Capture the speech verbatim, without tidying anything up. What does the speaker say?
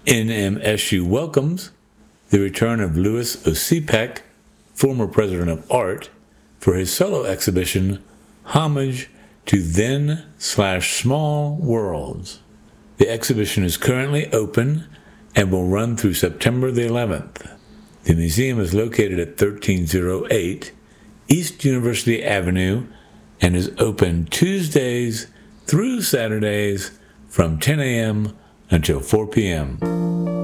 N M S U welcomes the return of Louis Osipek, former president of art, for his solo exhibition, Homage to Then slash Small Worlds. The exhibition is currently open and will run through September the eleventh. The museum is located at thirteen oh eight East University Avenue and is open Tuesdays through Saturdays from ten a.m. until four p.m.